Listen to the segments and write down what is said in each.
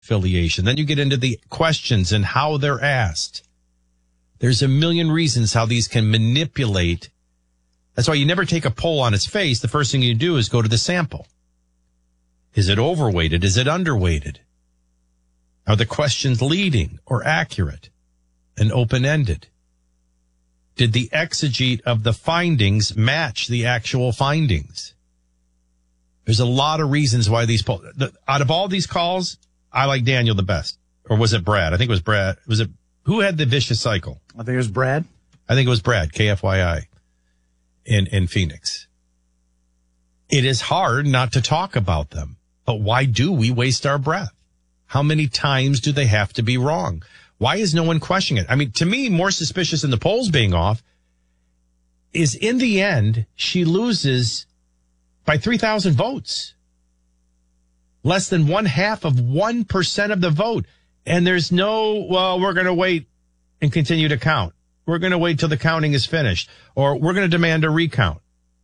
affiliation. Then you get into the questions and how they're asked. There's a million reasons how these can manipulate. That's why you never take a poll on its face. The first thing you do is go to the sample. Is it overweighted? Is it underweighted? Are the questions leading or accurate and open-ended? Did the exegete of the findings match the actual findings? There's a lot of reasons why these polls, out of all these calls, I like Daniel the best. Or was it Brad? I think it was Brad. Who had the vicious cycle? I think it was Brad. I think it was Brad, KFYI, in Phoenix. It is hard not to talk about them, but why do we waste our breath? How many times do they have to be wrong? Why is no one questioning it? I mean, to me, more suspicious than the polls being off is in the end, she loses by 3,000 votes. Less than 0.5% of the vote. And there's no, well, we're going to wait and continue to count. We're going to wait till the counting is finished, or we're going to demand a recount.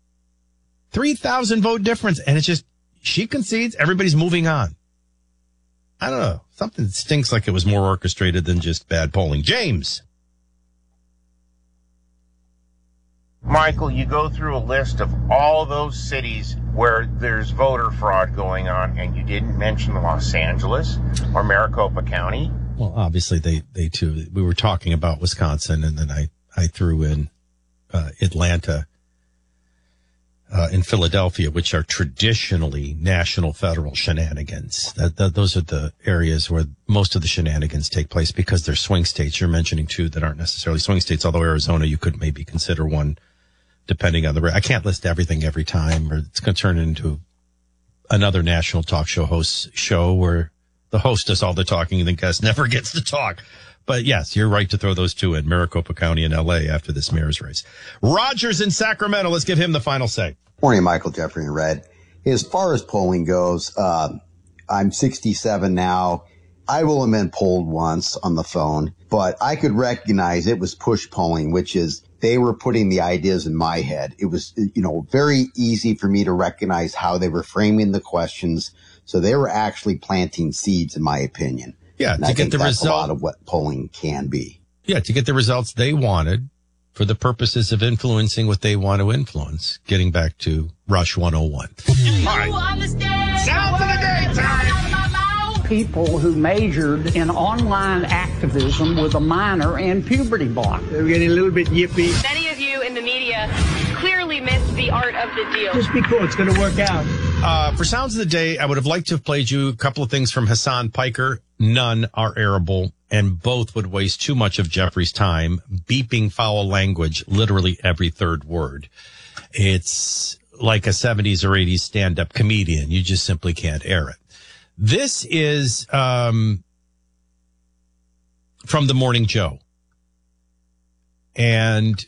3,000 vote difference. And it's just, she concedes, everybody's moving on. I don't know. Something stinks like it was more orchestrated than just bad polling. James. Michael, you go through a list of all those cities where there's voter fraud going on, and you didn't mention Los Angeles or Maricopa County. Well, obviously they too. We were talking about Wisconsin, and then I threw in Atlanta and Philadelphia, which are traditionally national federal shenanigans. Those are the areas where most of the shenanigans take place because they're swing states. You're mentioning two that aren't necessarily swing states, although Arizona, you could maybe consider one depending on I can't list everything every time, or it's going to turn into another national talk show host's show where the host does all the talking and the guest never gets to talk. But yes, you're right to throw those two in, Maricopa County and LA after this mayor's race. Rogers in Sacramento, let's give him the final say. Morning, Michael, Jeffrey, and Red. As far as polling goes, I'm 67 now. I've only been polled once on the phone, but I could recognize it was push polling, which is they were putting the ideas in my head. It was, very easy for me to recognize how they were framing the questions. So they were actually planting seeds, in my opinion. Yeah, and to get the result. A lot of what polling can be. Yeah, to get the results they wanted for the purposes of influencing what they want to influence. Getting back to Rush 101. All right. Sounds of the daytime. People who majored in online activism with a minor in puberty block. They're getting a little bit yippy. Many of you in the media clearly missed the art of the deal. Just be cool. It's going to work out. For Sounds of the Day, I would have liked to have played you a couple of things from Hassan Piker. None are airable, and both would waste too much of Jeffrey's time beeping foul language literally every third word. It's like a 70s or 80s stand-up comedian. You just simply can't air it. This is from The Morning Joe. And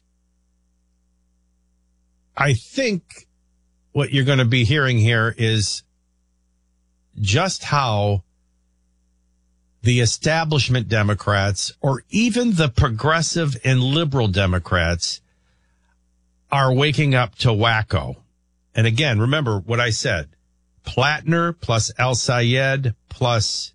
I think what you're going to be hearing here is just how the establishment Democrats, or even the progressive and liberal Democrats, are waking up to wacko. And again, remember what I said. Plattner plus El Sayed plus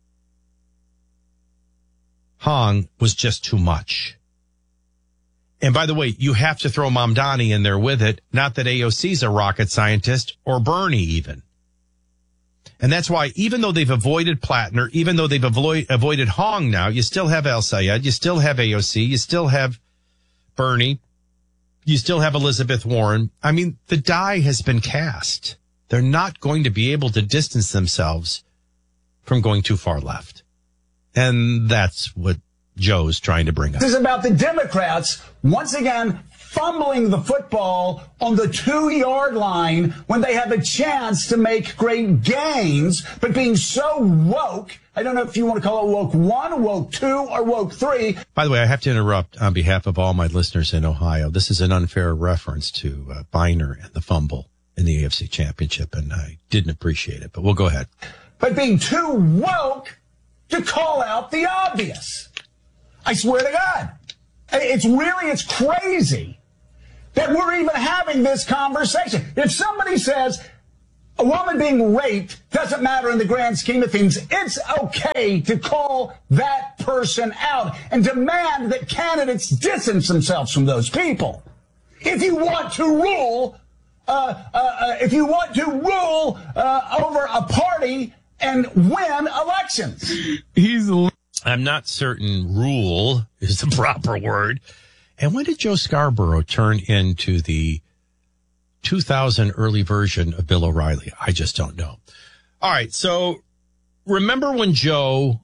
Hong was just too much. And by the way, you have to throw Mamdani in there with it. Not that AOC's a rocket scientist, or Bernie even. And that's why even though they've avoided Plattner, even though they've avoided Hong now, you still have El Sayed, you still have AOC, you still have Bernie, you still have Elizabeth Warren. I mean, the die has been cast. They're not going to be able to distance themselves from going too far left. And that's what Joe's trying to bring up. This is about the Democrats, once again, fumbling the football on the 2-yard line when they have a chance to make great gains, but being so woke, I don't know if you want to call it woke 1, woke 2, or woke 3. By the way, I have to interrupt on behalf of all my listeners in Ohio. This is an unfair reference to Biner and the fumble in the AFC Championship, and I didn't appreciate it, but we'll go ahead. But being too woke to call out the obvious. I swear to God. It's crazy that we're even having this conversation. If somebody says A woman being raped doesn't matter in the grand scheme of things. It's okay to call that person out and demand that candidates distance themselves from those people. If you want to rule, over a party and win elections. I'm not certain rule is the proper word. And when did Joe Scarborough turn into the 2000 early version of Bill O'Reilly? I just don't know. All right. So remember when Joe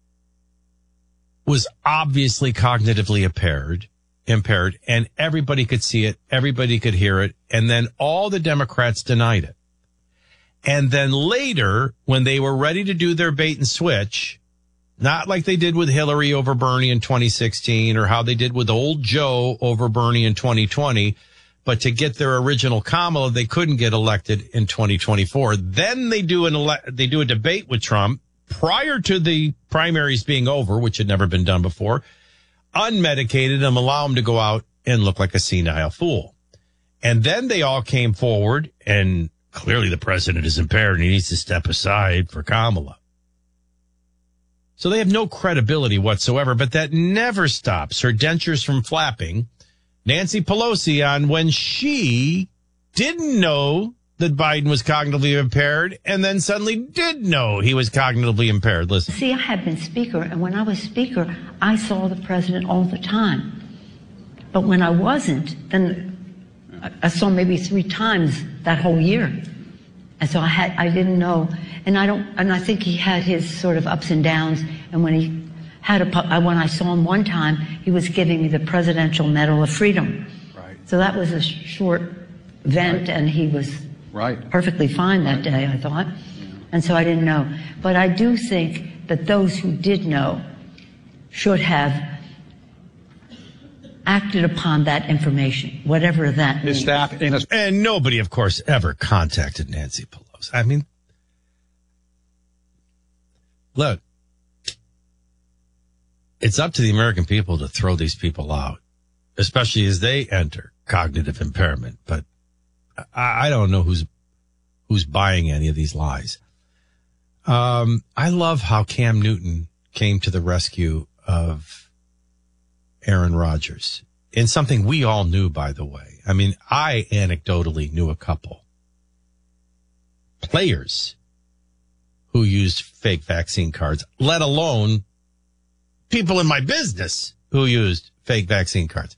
was obviously cognitively impaired, and everybody could see it, everybody could hear it, and then all the Democrats denied it. And then later, when they were ready to do their bait and switch, not like they did with Hillary over Bernie in 2016 or how they did with old Joe over Bernie in 2020, but to get their original Kamala, they couldn't get elected in 2024. Then they do a debate with Trump prior to the primaries being over, which had never been done before, unmedicated, and allow him to go out and look like a senile fool. And then they all came forward, and clearly the president is impaired and he needs to step aside for Kamala. So they have no credibility whatsoever, but that never stops her dentures from flapping. Nancy Pelosi on when she didn't know that Biden was cognitively impaired and then suddenly did know he was cognitively impaired. Listen. See, I had been speaker, and when I was speaker, I saw the president all the time. But when I wasn't, then I saw maybe 3 times that whole year. And so I didn't know. And I think he had his sort of ups and downs. And when he had when I saw him one time, he was giving me the Presidential Medal of Freedom. Right. So that was a short event, and he was perfectly fine that day, I thought. Yeah. And so I didn't know. But I do think that those who did know should have acted upon that information, whatever that means. His staff and nobody, of course, ever contacted Nancy Pelosi. I mean, look, it's up to the American people to throw these people out, especially as they enter cognitive impairment. But I don't know who's buying any of these lies. I love how Cam Newton came to the rescue of Aaron Rodgers in something we all knew, by the way. I mean, I anecdotally knew a couple players who used fake vaccine cards, let alone people in my business who used fake vaccine cards.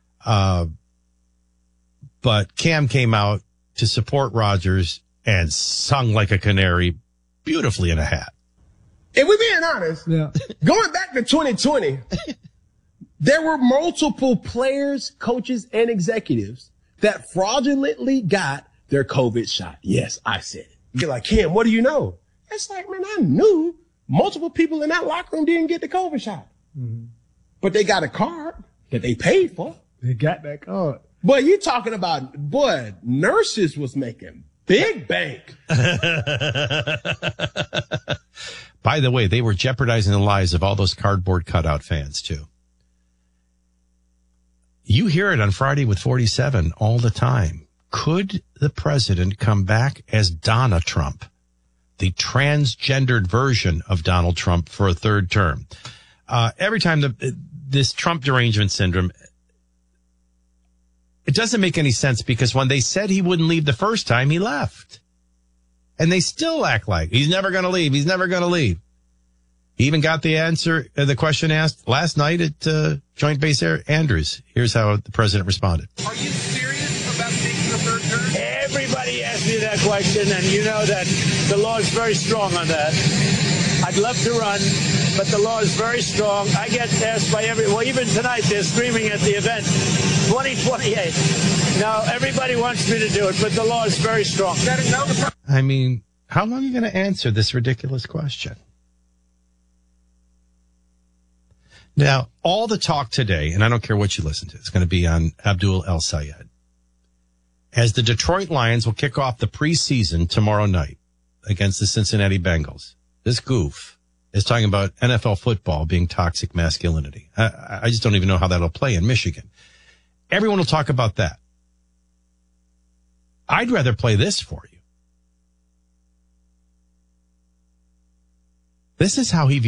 But Cam came out to support Rodgers and sung like a canary beautifully in a hat. If we're being honest, going back to 2020, there were multiple players, coaches, and executives that fraudulently got their COVID shot. Yes, I said it. You're like, Cam, what do you know? It's like, man, I knew multiple people in that locker room didn't get the COVID shot. Mm-hmm. But they got a card that they paid for. They got that card. Boy, you talking about, nurses was making big bank. By the way, they were jeopardizing the lives of all those cardboard cutout fans, too. You hear it on Friday with 47 all the time. Could the president come back as Donna Trump, the transgendered version of Donald Trump, for a third term? Every time this Trump derangement syndrome, it doesn't make any sense, because when they said he wouldn't leave the first time, he left. And they still act like he's never going to leave. He's never going to leave. He even got the answer, the question asked last night at Joint Base Andrews. Here's how the president responded. Are you serious about taking the third term? Everybody asked me that question, and you know that the law is very strong on that. I'd love to run, but the law is very strong. I get asked by even tonight they're screaming at the event, 2028. Now, everybody wants me to do it, but the law is very strong. I mean, how long are you going to answer this ridiculous question? Now, all the talk today, and I don't care what you listen to, it's going to be on Abdul El Sayed, as the Detroit Lions will kick off the preseason tomorrow night against the Cincinnati Bengals. This goof is talking about NFL football being toxic masculinity. I just don't even know how that'll play in Michigan. Everyone will talk about that. I'd rather play this for you. This is how he